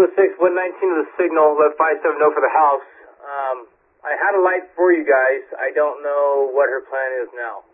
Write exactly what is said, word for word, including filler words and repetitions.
oh six, one nineteen of the signal, left five seven zero for the house. Um, I had a light for you guys. I don't know what her plan is now.